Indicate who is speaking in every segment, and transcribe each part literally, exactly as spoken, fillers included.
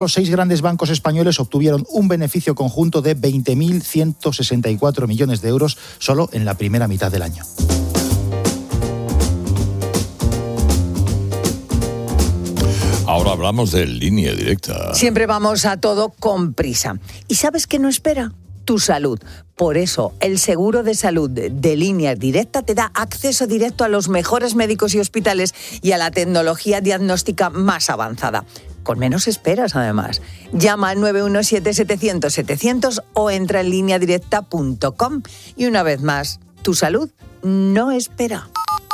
Speaker 1: Los seis grandes bancos españoles obtuvieron un beneficio conjunto de veinte mil ciento sesenta y cuatro millones de euros solo en la primera mitad del año.
Speaker 2: Ahora hablamos de Línea Directa.
Speaker 3: Siempre vamos a todo con prisa. ¿Y sabes qué no espera? Tu salud. Por eso, el seguro de salud de Línea Directa te da acceso directo a los mejores médicos y hospitales y a la tecnología diagnóstica más avanzada. Con menos esperas, además. Llama al nueve uno siete, setecientos, setecientos o entra en línea directa punto com. Y una vez más, tu salud no espera.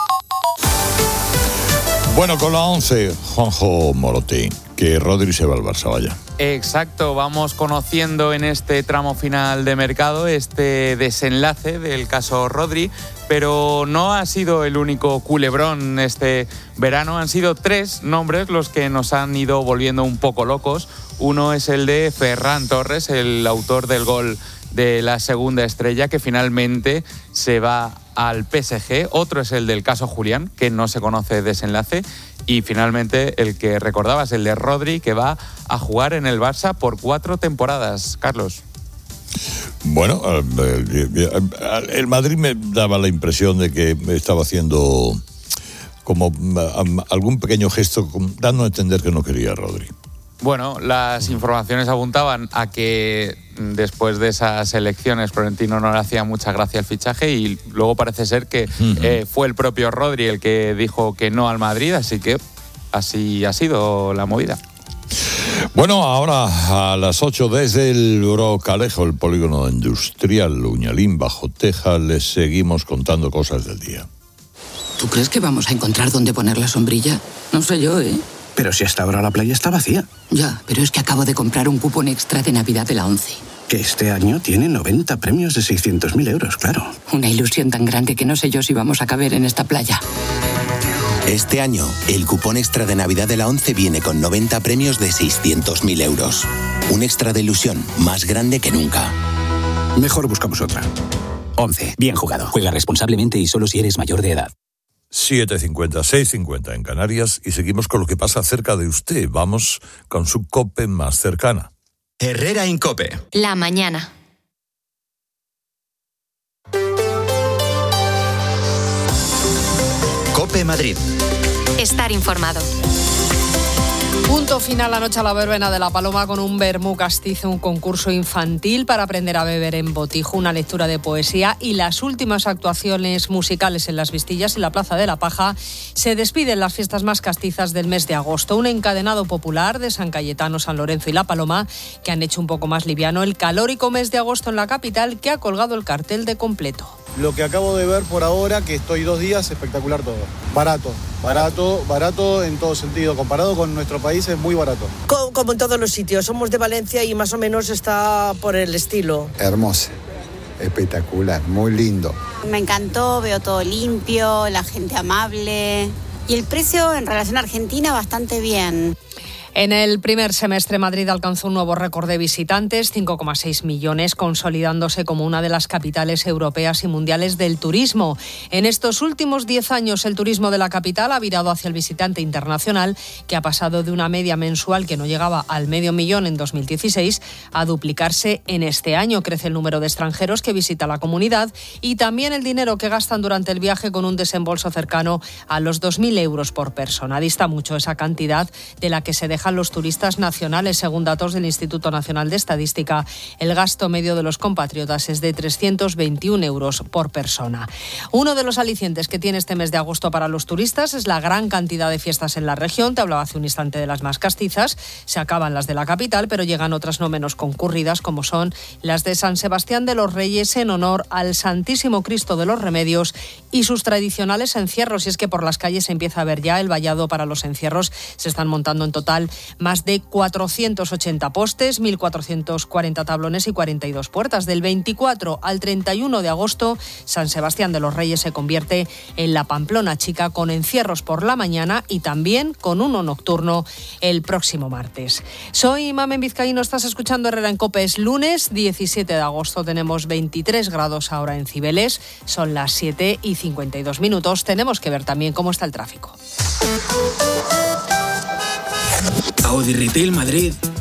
Speaker 2: Bueno, con la once, Juanjo Morote, que Rodri se va al Barça, vaya.
Speaker 4: Exacto, vamos conociendo en este tramo final de mercado este desenlace del caso Rodri, pero no ha sido el único culebrón este verano, han sido tres nombres los que nos han ido volviendo un poco locos. Uno es el de Ferran Torres, el autor del gol de la segunda estrella, que finalmente se va al P S G. Otro es el del caso Julián, que no se conoce desenlace. Y finalmente el que recordabas, el de Rodri, que va a jugar en el Barça por cuatro temporadas. Carlos.
Speaker 2: Bueno, el Madrid me daba la impresión de que estaba haciendo como algún pequeño gesto, dando a entender que no quería a Rodri.
Speaker 4: Bueno, las informaciones apuntaban a que después de esas elecciones Florentino no le hacía mucha gracia el fichaje y luego parece ser que uh-huh. eh, fue el propio Rodri el que dijo que no al Madrid, así que así ha sido la movida.
Speaker 2: Bueno, ahora a las ocho desde el Brocalejo, el polígono industrial Uñalín, bajo Teja, les seguimos contando cosas del día.
Speaker 5: ¿Tú crees que vamos a encontrar dónde poner la sombrilla? No sé yo, ¿eh?
Speaker 6: Pero si hasta ahora la playa está vacía.
Speaker 5: Ya, pero es que acabo de comprar un cupón extra de Navidad de la ONCE.
Speaker 6: Que este año tiene noventa premios de seiscientos mil euros, claro.
Speaker 5: Una ilusión tan grande que no sé yo si vamos a caber en esta playa.
Speaker 7: Este año, el cupón extra de Navidad de la ONCE viene con noventa premios de seiscientos mil euros. Un extra de ilusión más grande que nunca.
Speaker 6: Mejor buscamos otra.
Speaker 8: ONCE. Bien jugado. Juega responsablemente y solo si eres mayor de edad.
Speaker 2: siete cincuenta, seis cincuenta en Canarias y seguimos con lo que pasa cerca de usted. Vamos con su COPE más cercana.
Speaker 9: Herrera Incope.
Speaker 10: La mañana.
Speaker 9: COPE Madrid.
Speaker 10: Estar informado.
Speaker 11: Punto final la noche a la verbena de La Paloma con un vermú castizo, un concurso infantil para aprender a beber en botijo, una lectura de poesía y las últimas actuaciones musicales en Las Vistillas y la Plaza de la Paja. Se despiden las fiestas más castizas del mes de agosto. Un encadenado popular de San Cayetano, San Lorenzo y La Paloma que han hecho un poco más liviano el calórico mes de agosto en la capital, que ha colgado el cartel de completo.
Speaker 12: Lo que acabo de ver por ahora, que estoy dos días, espectacular todo. Barato, barato, barato en todo sentido. Comparado con nuestro país es muy barato.
Speaker 13: Como, como en todos los sitios, somos de Valencia y más o menos está por el estilo.
Speaker 14: Hermoso, espectacular, muy lindo.
Speaker 15: Me encantó, veo todo limpio, la gente amable y el precio en relación a Argentina bastante bien.
Speaker 11: En el primer semestre, Madrid alcanzó un nuevo récord de visitantes, cinco coma seis millones, consolidándose como una de las capitales europeas y mundiales del turismo. En estos últimos diez años, el turismo de la capital ha virado hacia el visitante internacional, que ha pasado de una media mensual que no llegaba al medio millón en dos mil dieciséis a duplicarse en este año. Crece el número de extranjeros que visita la comunidad y también el dinero que gastan durante el viaje, con un desembolso cercano a los dos mil euros por persona. Dista mucho esa cantidad de la que se deja los turistas nacionales. Según datos del Instituto Nacional de Estadística, el gasto medio de los compatriotas es de trescientos veintiún euros por persona. Uno de los alicientes que tiene este mes de agosto para los turistas es la gran cantidad de fiestas en la región. Te hablaba hace un instante de las más castizas. Se acaban las de la capital, pero llegan otras no menos concurridas, como son las de San Sebastián de los Reyes, en honor al Santísimo Cristo de los Remedios y sus tradicionales encierros. Y es que por las calles se empieza a ver ya el vallado para los encierros. Se están montando en total más de cuatrocientos ochenta postes, mil cuatrocientos cuarenta tablones y cuarenta y dos puertas. Del veinticuatro al treinta y uno de agosto, San Sebastián de los Reyes se convierte en la Pamplona Chica, con encierros por la mañana y también con uno nocturno el próximo martes. Soy Mamen Vizcaíno, estás escuchando Herrera en COPE. Es lunes diecisiete de agosto, tenemos veintitrés grados ahora en Cibeles, son las siete y cincuenta y dos minutos. Tenemos que ver también cómo está el tráfico.
Speaker 16: Audi Retail Madrid